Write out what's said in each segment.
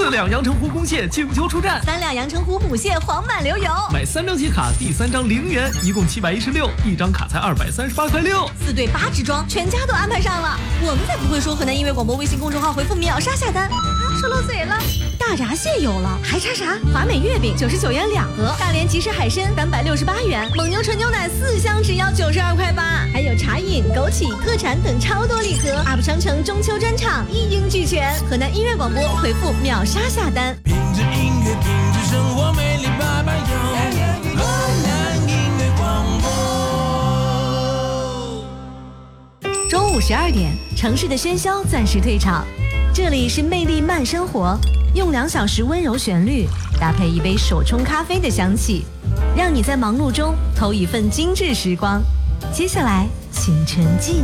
4两阳澄湖公蟹请求出战 ，3两阳澄湖母蟹黄满流油。 买3张喜卡，第3张0元，一共716，一张卡才238块6。 4对8支装，全家都安排上了。我们才不会说河南音乐广播微信公众号回复秒杀下单啊，说漏嘴了。大闸蟹有了，还差啥？华美月饼99元2盒，大连即食海参368元，蒙牛纯牛奶4箱只要92块8，还有茶饮、枸杞、特产等超多礼盒。UP商城中秋专场一应俱全。河南音乐广播回复秒杀下单。 品质音乐，品质生活，美丽爸爸有河南音乐广播。 中午12点，城市的喧嚣暂时退场，这里是魅力慢生活，用2小时温柔旋律搭配一杯手冲咖啡的香气，让你在忙碌中偷一份精致时光。接下来请沉浸。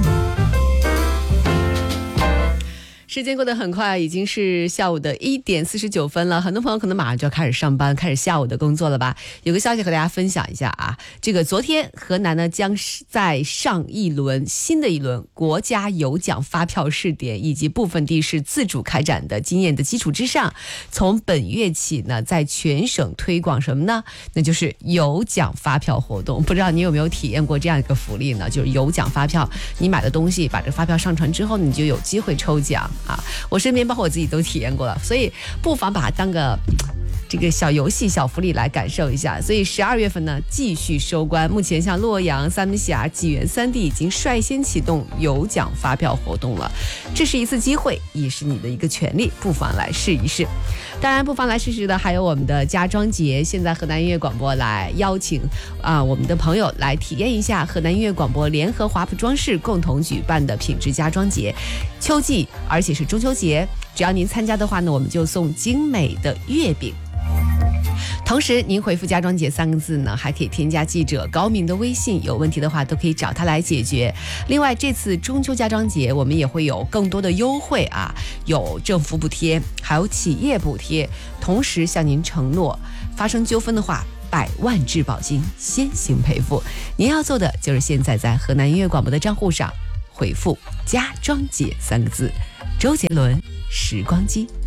时间过得很快，已经是下午的1点49分了。很多朋友可能马上就要开始上班，开始下午的工作了吧？有个消息和大家分享一下啊，这个昨天河南呢将在上新的一轮国家有奖发票试点以及部分地市自主开展的经验的基础之上，从本月起呢，在全省推广什么呢？那就是有奖发票活动。不知道你有没有体验过这样一个福利呢？就是有奖发票，你买的东西把这个发票上传之后，你就有机会抽奖。我身边包括我自己都体验过了，所以不妨把它当个这个小游戏、小福利来感受一下。所以12月份呢继续收官，目前像洛阳、三门峡、济源3地已经率先启动有奖发票活动了。这是一次机会，也是你的一个权利，不妨来试一试。当然不妨来试试的还有我们的家装节，现在河南音乐广播来邀请我们的朋友来体验一下河南音乐广播联合华普装饰共同举办的品质家装节，秋季而且是中秋节，只要您参加的话呢，我们就送精美的月饼。同时您回复家装节3个字呢，还可以添加记者高明的微信，有问题的话都可以找他来解决。另外这次中秋家装节我们也会有更多的优惠啊，有政府补贴，还有企业补贴，同时向您承诺发生纠纷的话100万质保金先行赔付。您要做的就是现在在河南音乐广播的账户上回复家装节3个字，周杰伦时光机。